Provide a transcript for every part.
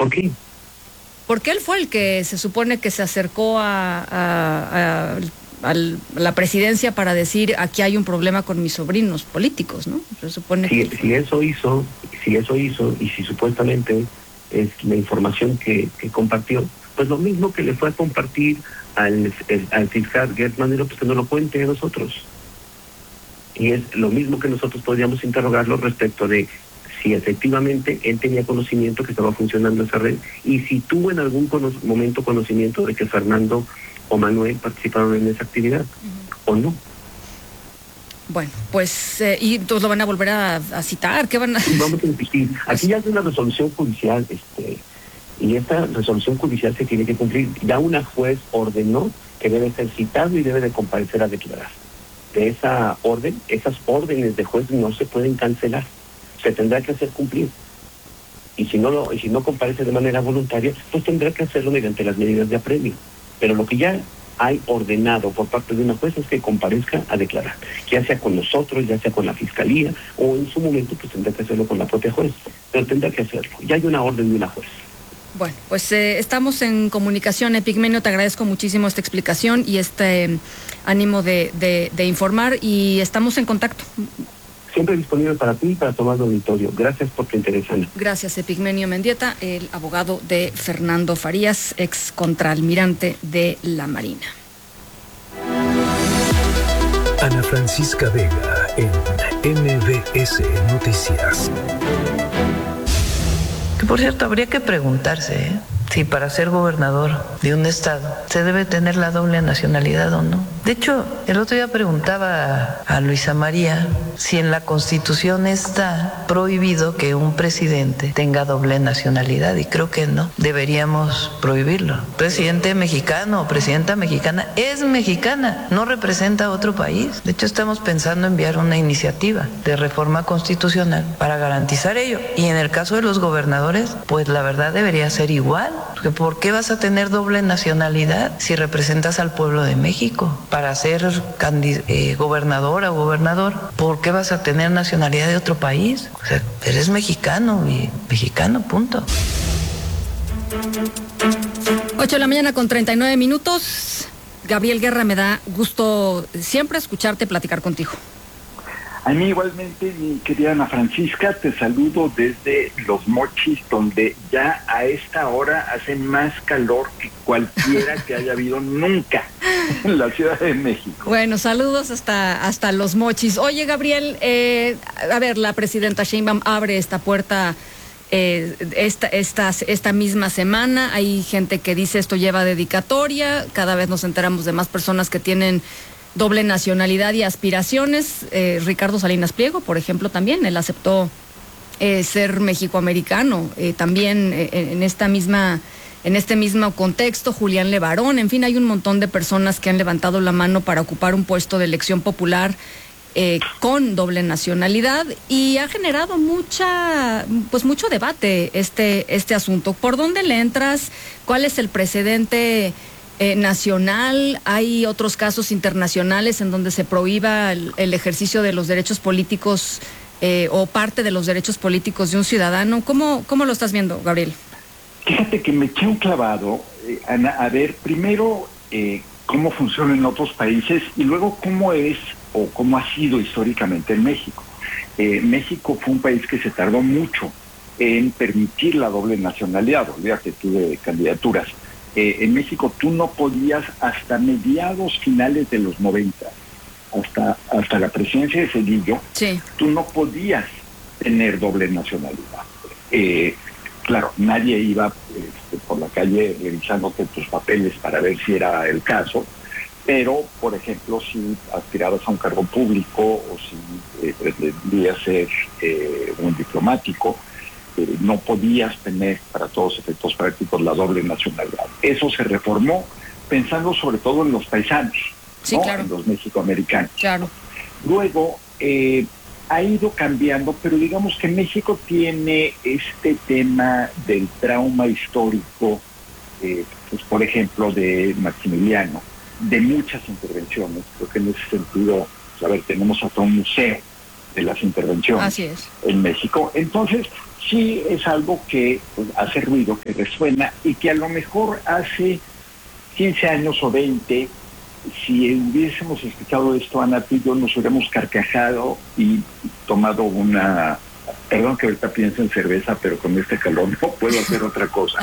¿Por qué? Porque él fue el que se supone que se acercó a la presidencia para decir, aquí hay un problema con mis sobrinos políticos, ¿no? Se supone si eso hizo, y si supuestamente es la información que compartió, pues lo mismo que le fue a compartir al fiscal Gert Manero, pues que nos lo cuente a nosotros. Y es lo mismo que nosotros podríamos interrogarlo respecto de si efectivamente él tenía conocimiento que estaba funcionando esa red y si tuvo en algún momento conocimiento de que Fernando o Manuel participaron en esa actividad, o no. Bueno, pues, y entonces lo van a volver a citar, ¿qué van a...? Vamos a insistir. Aquí ya es una resolución judicial, y esta resolución judicial se tiene que cumplir. Ya una juez ordenó que debe ser citado y debe de comparecer a declarar. De esa orden, esas órdenes de juez no se pueden cancelar. Se tendrá que hacer cumplir. Y si no comparece de manera voluntaria, pues tendrá que hacerlo mediante las medidas de apremio. Pero lo que ya hay ordenado por parte de una jueza es que comparezca a declarar, ya sea con nosotros, ya sea con la fiscalía, o en su momento pues tendrá que hacerlo con la propia juez, pero tendrá que hacerlo. Ya hay una orden de una juez. Bueno, pues estamos en comunicación, Epigmenio, te agradezco muchísimo esta explicación y este ánimo de informar, y estamos en contacto. Siempre disponible para ti y para tomar el auditorio. Gracias por tu interés, Ana. Gracias, Epigmenio Mendieta, el abogado de Fernando Farías, ex contraalmirante de la Marina. Ana Francisca Vega en MBS Noticias. Que por cierto, habría que preguntarse, si para ser gobernador de un estado se debe tener la doble nacionalidad o no. De hecho, el otro día preguntaba a Luisa María si en la Constitución está prohibido que un presidente tenga doble nacionalidad, y creo que no, deberíamos prohibirlo. Presidente mexicano o presidenta mexicana es mexicana, no representa a otro país. De hecho, estamos pensando enviar una iniciativa de reforma constitucional para garantizar ello. Y en el caso de los gobernadores, pues la verdad debería ser igual. Porque ¿por qué vas a tener doble nacionalidad si representas al pueblo de México? Para ser gobernadora o gobernador, ¿por qué vas a tener nacionalidad de otro país? O sea, eres mexicano y mexicano, punto. 8:39 a.m. Gabriel Guerra, me da gusto siempre escucharte platicar contigo. A mí igualmente, mi querida Ana Francisca, te saludo desde Los Mochis, donde ya a esta hora hace más calor que cualquiera que haya habido nunca en la Ciudad de México. Bueno, saludos hasta Los Mochis. Oye, Gabriel, a ver, la presidenta Sheinbaum abre esta puerta esta misma semana. Hay gente que dice esto lleva dedicatoria, cada vez nos enteramos de más personas que tienen doble nacionalidad y aspiraciones. Ricardo Salinas Pliego, por ejemplo, también, él aceptó ser mexicoamericano, también en este mismo contexto. Julián Levarón, en fin, hay un montón de personas que han levantado la mano para ocupar un puesto de elección popular con doble nacionalidad, y ha generado mucho debate este asunto. ¿Por dónde le entras? ¿Cuál es el precedente nacional? ¿Hay otros casos internacionales en donde se prohíba el ejercicio de los derechos políticos o parte de los derechos políticos de un ciudadano? ¿Cómo lo estás viendo, Gabriel? Fíjate que me eché un clavado, Ana, a ver primero cómo funciona en otros países y luego cómo es o cómo ha sido históricamente en México. México fue un país que se tardó mucho en permitir la doble nacionalidad, olvídate tú de candidaturas. En México tú no podías hasta mediados finales de los 90, hasta la presidencia de Zedillo, sí, tú no podías tener doble nacionalidad. Claro, nadie iba por la calle revisándote tus papeles para ver si era el caso, pero, por ejemplo, si aspirabas a un cargo público o si pretendías ser un diplomático, no podías tener para todos efectos prácticos la doble nacionalidad. Eso se reformó pensando sobre todo en los paisanos, sí, ¿no? Claro. En los mexicoamericanos. Claro. Luego ha ido cambiando, pero digamos que México tiene este tema del trauma histórico, pues por ejemplo de Maximiliano, de muchas intervenciones. Creo que en ese sentido, pues, a ver, tenemos hasta un museo de las intervenciones Así es. en México. Entonces, sí es algo que pues, hace ruido, que resuena y que a lo mejor hace 15 años o 20, si hubiésemos escuchado esto, Ana, tú y yo nos hubiéramos carcajado y tomado una... Perdón que ahorita pienso en cerveza, pero con este calor no puedo hacer otra cosa.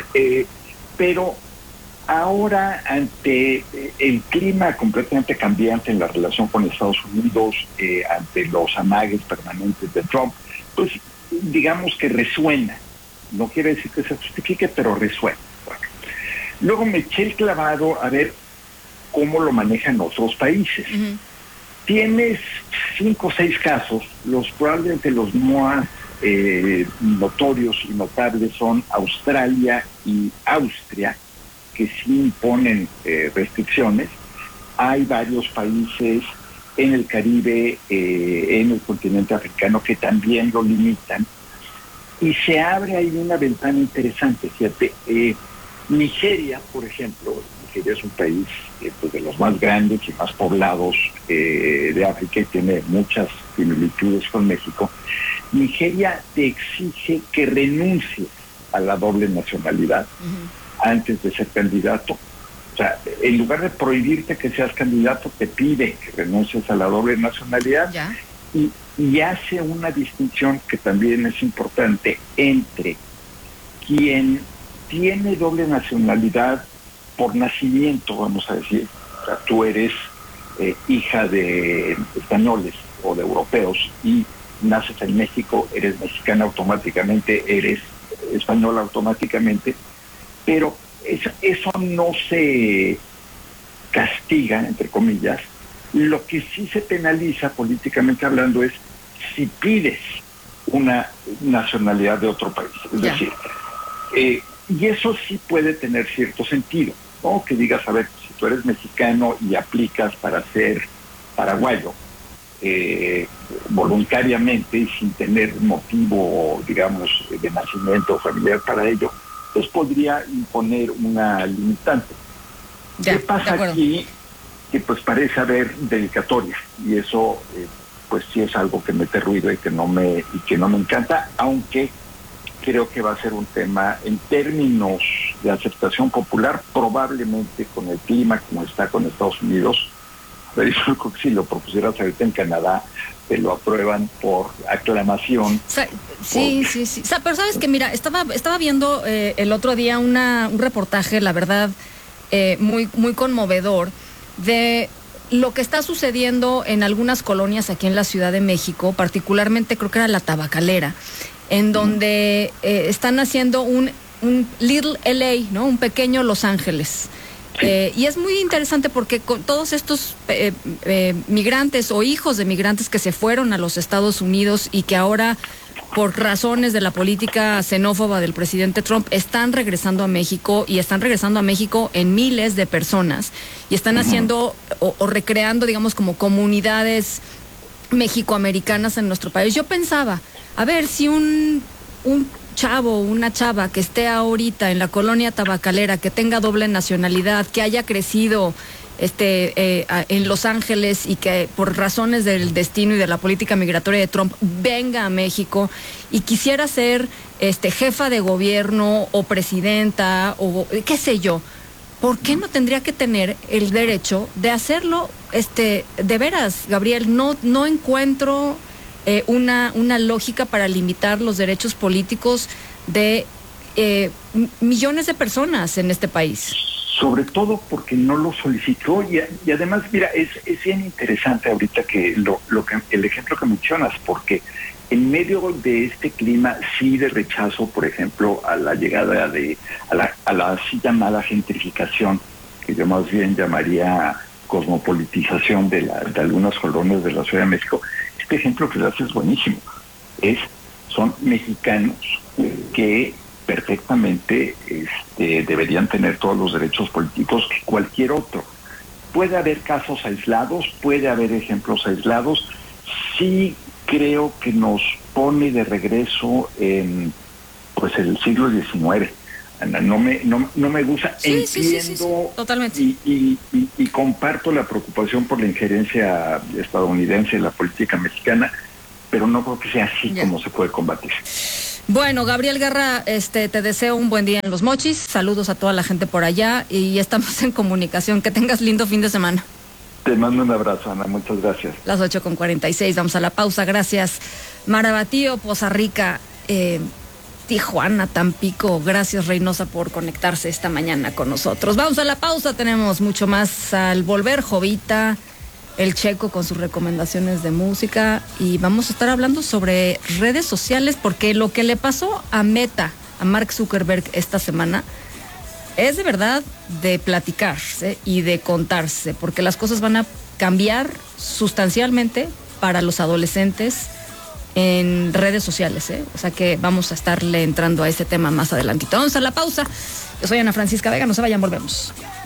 Pero ahora, ante el clima completamente cambiante en la relación con Estados Unidos, ante los amagues permanentes de Trump, pues digamos que resuena. No quiere decir que se justifique, pero resuena. Bueno. Luego me eché el clavado a ver cómo lo manejan otros países. Uh-huh. Tienes 5 o 6 casos, probablemente los más notorios y notables son Australia y Austria, que sí imponen restricciones. Hay varios países en el Caribe, en el continente africano, que también lo limitan. Y se abre ahí una ventana interesante, fíjate. Nigeria, por ejemplo, Nigeria es un país pues, de los más grandes y más poblados de África y tiene muchas similitudes con México. Nigeria te exige que renuncies a la doble nacionalidad antes de ser candidato. O sea, en lugar de prohibirte que seas candidato, te pide que renuncies a la doble nacionalidad y hace una distinción que también es importante entre quien tiene doble nacionalidad por nacimiento, vamos a decir. O sea, tú eres hija de españoles o de europeos y naces en México, eres mexicana automáticamente, eres española automáticamente, pero eso no se castiga, entre comillas. Lo que sí se penaliza políticamente hablando es si pides una nacionalidad de otro país. Es decir, y eso sí puede tener cierto sentido, ¿no? Que digas, a ver, si tú eres mexicano y aplicas para ser paraguayo, voluntariamente y sin tener motivo, digamos, de nacimiento familiar para ello, pues podría imponer una limitante. ¿Qué pasa aquí? Que pues parece haber dedicatoria, y eso pues sí es algo que mete ruido y que no me encanta, aunque creo que va a ser un tema en términos de aceptación popular, probablemente con el clima como está con Estados Unidos. Pero yo creo que si lo propusieras ahorita en Canadá, te lo aprueban por aclamación. Sí. Pero sabes que, mira, estaba viendo el otro día un reportaje, la verdad, muy, muy conmovedor, de lo que está sucediendo en algunas colonias aquí en la Ciudad de México, particularmente creo que era la Tabacalera, en donde están haciendo un Little LA, ¿no? Un pequeño Los Ángeles. Y es muy interesante porque con todos estos migrantes o hijos de migrantes que se fueron a los Estados Unidos y que ahora, por razones de la política xenófoba del presidente Trump, están regresando a México, y están regresando a México en miles de personas, y están haciendo o recreando, digamos, como comunidades mexicoamericanas en nuestro país. Yo pensaba, a ver, si un chavo, una chava que esté ahorita en la colonia Tabacalera, que tenga doble nacionalidad, que haya crecido en Los Ángeles y que por razones del destino y de la política migratoria de Trump venga a México y quisiera ser jefa de gobierno o presidenta o qué sé yo, ¿por qué no tendría que tener el derecho de hacerlo? De veras, Gabriel, no encuentro una lógica para limitar los derechos políticos de millones de personas en este país. Sobre todo porque no lo solicitó y además, mira, es bien interesante ahorita que el ejemplo que mencionas, porque en medio de este clima sí de rechazo, por ejemplo, a la llegada a la así llamada gentrificación, que yo más bien llamaría cosmopolitización de algunas colonias de la Ciudad de México. Este ejemplo que das es buenísimo. Son mexicanos que perfectamente deberían tener todos los derechos políticos que cualquier otro. Puede haber casos aislados, puede haber ejemplos aislados. Sí creo que nos pone de regreso en pues el siglo XIX. No me gusta. Sí, entiendo totalmente. Y comparto la preocupación por la injerencia estadounidense en la política mexicana, pero no creo que sea así como se puede combatir. Bueno, Gabriel Guerra, te deseo un buen día en Los Mochis, saludos a toda la gente por allá y estamos en comunicación, que tengas lindo fin de semana. Te mando un abrazo, Ana, muchas gracias. Las 8:46, vamos a la pausa, gracias. Marabatío, Poza Rica, Tijuana, Tampico, gracias Reynosa por conectarse esta mañana con nosotros. Vamos a la pausa, tenemos mucho más al volver, Jovita, el Checo con sus recomendaciones de música y vamos a estar hablando sobre redes sociales porque lo que le pasó a Meta, a Mark Zuckerberg esta semana, es de verdad de platicarse y de contarse, porque las cosas van a cambiar sustancialmente para los adolescentes en redes sociales, o sea que vamos a estarle entrando a ese tema más adelantito. Vamos a la pausa. Yo soy Ana Francisca Vega, no se vayan, volvemos.